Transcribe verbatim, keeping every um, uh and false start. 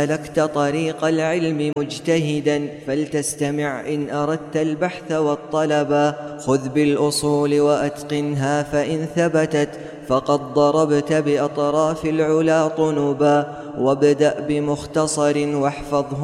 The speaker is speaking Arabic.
سلكت طريق العلم مجتهدا فلتستمع إن أردت البحث والطلبا. خذ بالأصول وأتقنها فإن ثبتت فقد ضربت بأطراف العلا طنبا. وابدأ بمختصر واحفظه